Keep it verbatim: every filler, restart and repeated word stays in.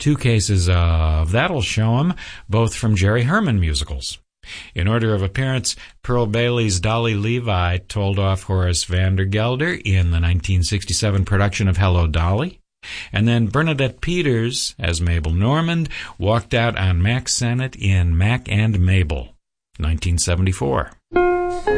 two cases of That'll Show 'Em, both from Jerry Herman musicals. In order of appearance, Pearl Bailey's Dolly Levi told off Horace Vandergelder in the nineteen sixty-seven production of Hello, Dolly. And then Bernadette Peters, as Mabel Normand, walked out on Mack Sennett in Mack and Mabel, nineteen seventy-four.